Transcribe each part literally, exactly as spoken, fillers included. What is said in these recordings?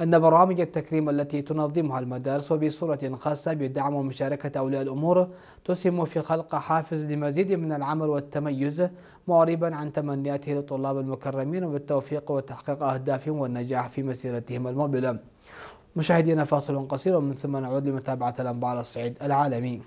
أن برامج التكريم التي تنظمها المدارس وبصورة خاصة بدعم ومشاركة أولياء الأمور تسهم في خلق حافز لمزيد من العمل والتميز، معربا عن تمنياته للطلاب المكرمين بالتوفيق وتحقيق أهدافهم والنجاح في مسيرتهم المقبلة. مشاهدينا، فاصل قصير ومن ثم نعود لمتابعة الأنباء على الصعيد العالمي.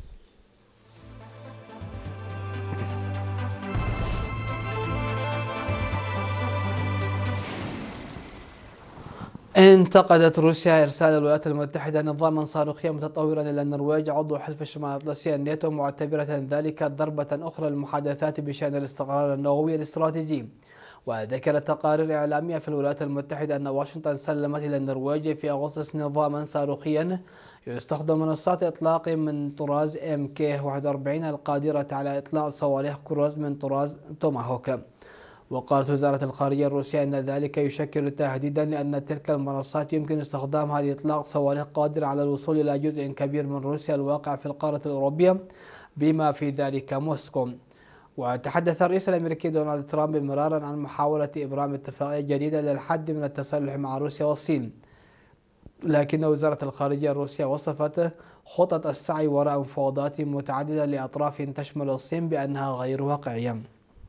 انتقدت روسيا إرسال الولايات المتحدة نظاما صاروخيا متطورا إلى النرويج عضو حلف الشمال الأطلسي الناتو، معتبرة ذلك ضربة أخرى للمحادثات بشأن الاستقرار النووي الاستراتيجي. وذكرت تقارير إعلامية في الولايات المتحدة أن واشنطن سلمت إلى النرويج في أغسطس نظاما صاروخيا يستخدم منصات إطلاق من طراز إم كي واحد وأربعين القادرة على إطلاق صواريخ كروز من طراز توماهوك. وقالت وزارة الخارجية الروسية أن ذلك يشكل تهديدا، لأن تلك المنصات يمكن استخدامها لإطلاق صواريخ قادرة على الوصول إلى جزء كبير من روسيا الواقع في القارة الأوروبية بما في ذلك موسكو. وتحدث الرئيس الأمريكي دونالد ترامب مرارا عن محاولة إبرام اتفاقية جديدة للحد من التصالح مع روسيا والصين، لكن وزارة الخارجية الروسية وصفت خطط السعي وراء مفاوضات متعددة لأطراف تشمل الصين بأنها غير واقعية.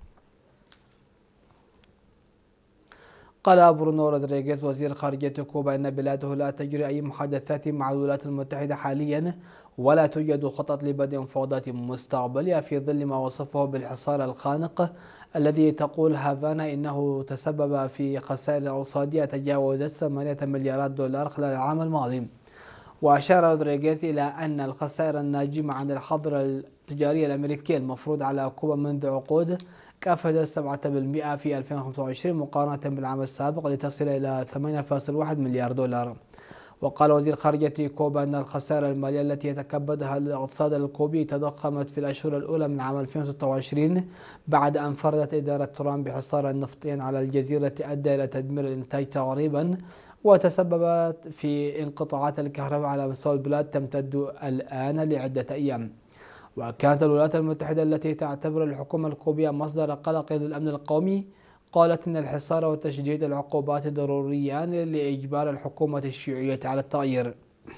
قال برونو رودريغيز وزير خارجية كوبا إن بلاده لا تجري أي محادثات مع الولايات المتحدة حاليا، ولا توجد خطط لبدء مفاوضات مستقبلية في ظل ما وصفه بالحصار الخانق الذي تقول هافانا إنه تسبب في خسائر اقتصادية تجاوزت ثمانية مليارات دولار خلال العام الماضي. وأشار رودريغيز إلى أن الخسائر الناجمة عن الحظر التجاري الأمريكي المفروض على كوبا منذ عقود كافة سبعة بالمئة في ألفين وخمسة وعشرين مقارنة بالعام السابق لتصل إلى ثمانية فاصلة واحد مليار دولار. وقال وزير خارجية كوبا أن الخسائر المالية التي يتكبدها الاقتصاد الكوبي تضخمت في الأشهر الأولى من عام ألفين وستة وعشرين بعد أن فرضت إدارة ترامب بحصار نفطي على الجزيرة أدى إلى تدمير الإنتاج تقريبا، وتسببت في انقطاعات الكهرباء على مستوى البلاد تمتد الآن لعدة أيام. وكانت الولايات المتحدة التي تعتبر الحكومة الكوبية مصدر قلق للأمن القومي قالت إن الحصار وتشديد العقوبات ضروريان لإجبار الحكومة الشيوعية على التغيير.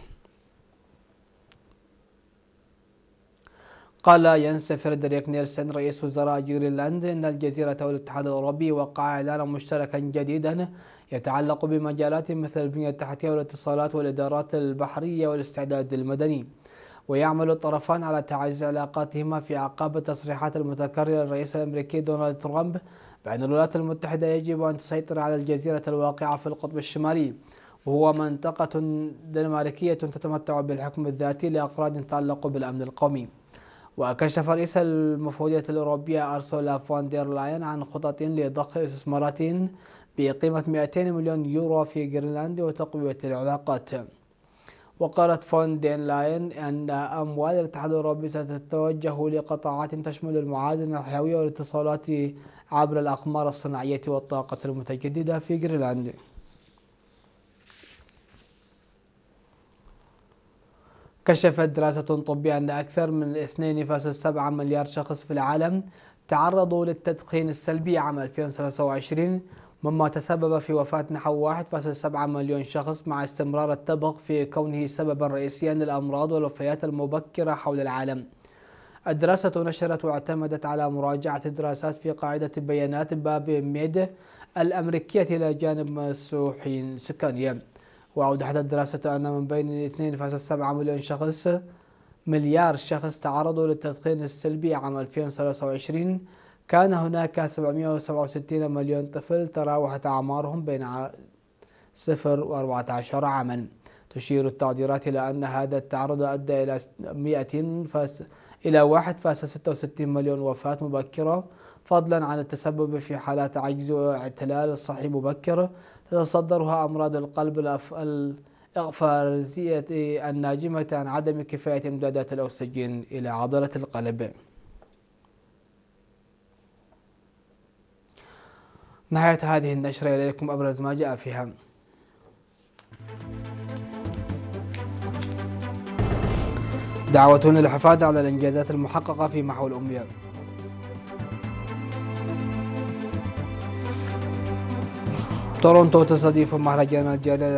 قال ينس فريدريك نيلسون رئيس وزراء جرينلاند إن الجزيرة والاتحاد الأوروبي وقع إعلانا مشتركا جديدا يتعلق بمجالات مثل البنية التحتية والاتصالات والإدارات البحرية والاستعداد المدني. ويعمل الطرفان على تعزيز علاقاتهما في أعقاب التصريحات المتكررة للرئيس الأمريكي دونالد ترامب بأن الولايات المتحدة يجب أن تسيطر على الجزيرة الواقعة في القطب الشمالي، وهو منطقة دنماركية تتمتع بالحكم الذاتي لأغراض تتعلق بالأمن القومي. وكشف رئيس المفوضية الأوروبية أرسولا فون دير لاين عن خطط لضخ استثمارات بقيمة مئتين مليون يورو في جرينلاند وتقوية العلاقات. وقالت فون دير لاين أن أموال الاتحاد الأوروبي ستتوجه لقطاعات تشمل المعادن الحيوية والاتصالات عبر الأقمار الصناعية والطاقة المتجددة في جرينلاند. كشفت دراسة طبية أن أكثر من اثنين فاصلة سبعة مليار شخص في العالم تعرضوا للتدخين السلبي عام ألفين وثلاثة وعشرين، مما تسبب في وفاة نحو واحد فاصلة سبعة مليون شخص، مع استمرار التبغ في كونه سببا رئيسيا للأمراض والوفيات المبكرة حول العالم. الدراسة نشرت واعتمدت على مراجعة دراسات في قاعدة بيانات باب ميد الأمريكية إلى جانب مسوحين سكانية. وأوضحت الدراسة أن من بين اثنين فاصلة سبعة مليون شخص مليار شخص تعرضوا للتدخين السلبي عام ألفين وثلاثة وعشرين، كان هناك سبعمئة وسبعة وستين مليون طفل تراوحت أعمارهم بين صفر وأربعة عشر عاما. تشير التقديرات إلى أن هذا التعرض أدى إلى مئة إلى واحد فاصلة ستة وستين مليون وفاة مبكرة، فضلا عن التسبب في حالات عجز واعتلال الصحي مبكر تتصدرها أمراض القلب الإغفارزية الناجمة عن عدم كفاية إمدادات الأكسجين إلى عضلة القلب. نهاية هذه النشرة، إليكم أبرز ما جاء فيها. دعوة للحفاظ على الإنجازات المحققة في محو الأمية. تورونتو تستضيف مهرجان الجالية